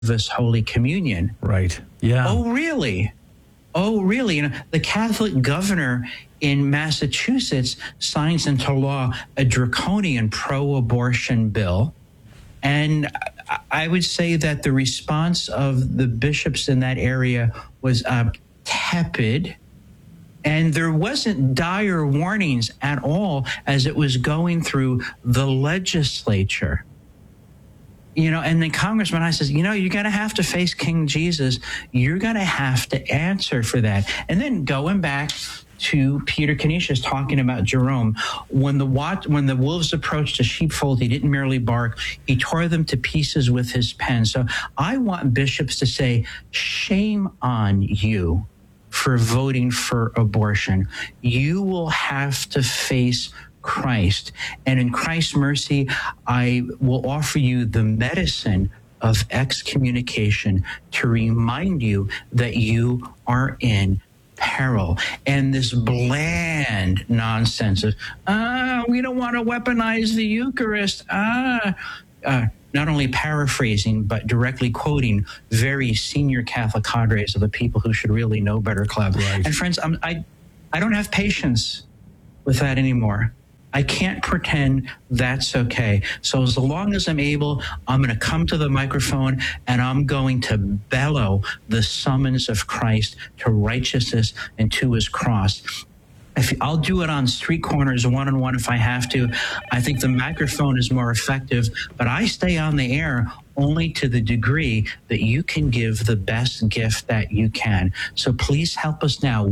us Holy Communion. Right. Yeah. Oh, really? Oh, really? You know, the Catholic governor in Massachusetts signs into law a draconian pro-abortion bill. And I would say that the response of the bishops in that area was tepid. And there wasn't dire warnings at all as it was going through the legislature. You know, and then Congressman I says, you know, you're going to have to face King Jesus. You're going to have to answer for that. And then going back to Peter Canisius talking about Jerome, when the wolves approached the sheepfold, he didn't merely bark, he tore them to pieces with his pen. So I want bishops to say, shame on you for voting for abortion. You will have to face Christ. And in Christ's mercy, I will offer you the medicine of excommunication to remind you that you are in peril. And this bland nonsense of, we don't want to weaponize the Eucharist. Not only paraphrasing, but directly quoting very senior Catholic cadres of the people who should really know better club. Right. And friends, I don't have patience with that anymore. I can't pretend that's okay. So as long as I'm able, I'm going to come to the microphone and I'm going to bellow the summons of Christ to righteousness and to his cross. I'll do it on street corners, one-on-one if I have to. I think the microphone is more effective, but I stay on the air only to the degree that you can give the best gift that you can. So please help us now,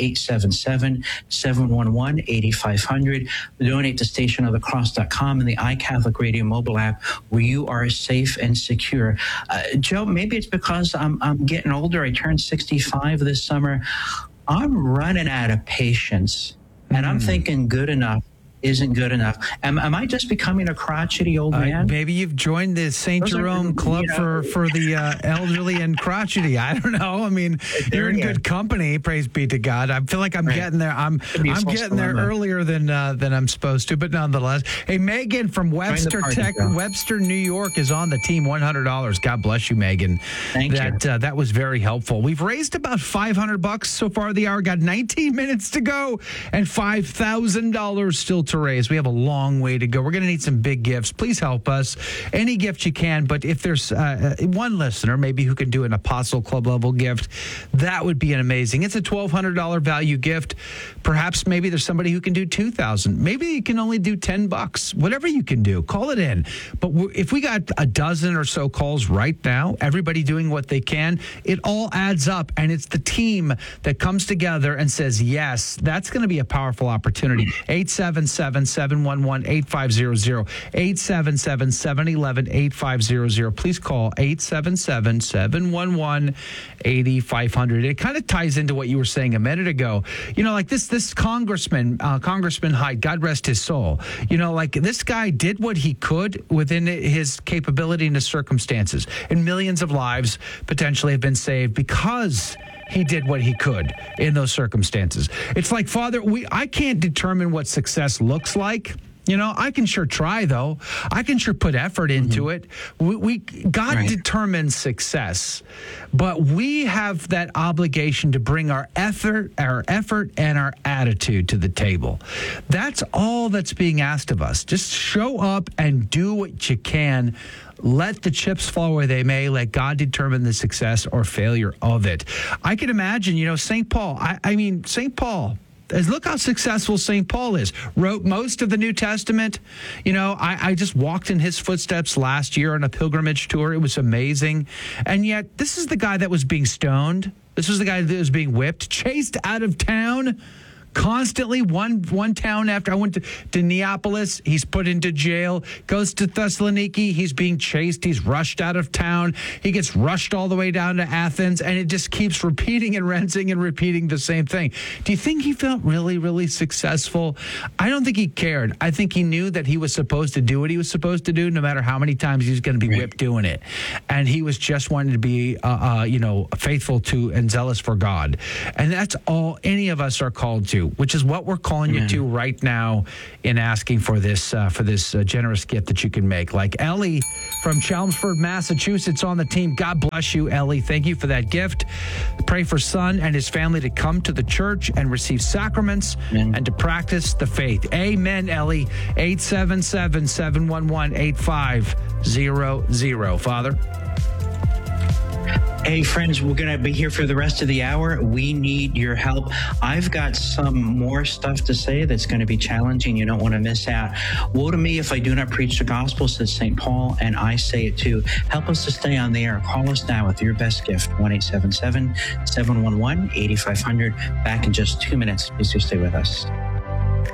1-877-711-8500. Donate to stationofthecross.com and the iCatholic Radio mobile app where you are safe and secure. Joe, maybe it's because I'm getting older. I turned 65 this summer. I'm running out of patience, and I'm thinking good enough isn't good enough. Am I just becoming a crotchety old man? Maybe you've joined the St. Jerome Club for the elderly and crotchety. I don't know. I mean, you're in good company. Praise be to God. I feel like I'm getting there. I'm getting there earlier than I'm supposed to, but nonetheless. Hey, Megan from Webster, New York is on the team. $100. God bless you, Megan. Thank you. That was very helpful. We've raised about $500 so far the hour. Got 19 minutes to go and $5,000 still to raise. We have a long way to go. We're going to need some big gifts. Please help us. Any gift you can, but if there's one listener maybe who can do an Apostle Club level gift, that would be an amazing. It's a $1,200 value gift. Perhaps maybe there's somebody who can do $2,000. Maybe you can only do $10. Whatever you can do, call it in. But if we got a dozen or so calls right now, everybody doing what they can, it all adds up, and it's the team that comes together and says, yes, that's going to be a powerful opportunity. 877-711-8500, 877-711-8500. Please call 877-711-8500. It kind of ties into what you were saying a minute ago. You know, like this Congressman Haidt, God rest his soul. You know, like this guy did what he could within his capability and his circumstances, and millions of lives potentially have been saved because he did what he could in those circumstances. It's like, Father, I can't determine what success looks like. You know, I can sure try, though. I can sure put effort into it. God determines success, but we have that obligation to bring our effort and our attitude to the table. That's all that's being asked of us. Just show up and do what you can. Let the chips fall where they may. Let God determine the success or failure of it. I can imagine, you know, St. Paul. St. Paul. Look how successful St. Paul is. Wrote most of the New Testament. You know, I just walked in his footsteps last year on a pilgrimage tour. It was amazing. And yet, this is the guy that was being stoned. This was the guy that was being whipped, chased out of town. Constantly, one town after. I went to Neapolis. He's put into jail. Goes to Thessaloniki. He's being chased. He's rushed out of town. He gets rushed all the way down to Athens, and it just keeps repeating and rinsing and repeating the same thing. Do you think he felt really, really successful? I don't think he cared. I think he knew that he was supposed to do what he was supposed to do, no matter how many times he was going to be whipped doing it. And he was just wanting to be, faithful to and zealous for God. And that's all any of us are called to. do, which is what we're calling you to right now in asking for this generous gift that you can make. Like Ellie from Chelmsford, Massachusetts on the team. God bless you, Ellie. Thank you for that gift. Pray for son and his family to come to the church and receive sacraments and to practice the faith. Amen, Ellie. 877-711-8500. Father? Hey, friends, we're going to be here for the rest of the hour. We need your help. I've got some more stuff to say that's going to be challenging. You don't want to miss out. Woe to me if I do not preach the gospel, says St. Paul, and I say it too. Help us to stay on the air. Call us now with your best gift, 1-877-711-8500. Back in just 2 minutes. Please do stay with us.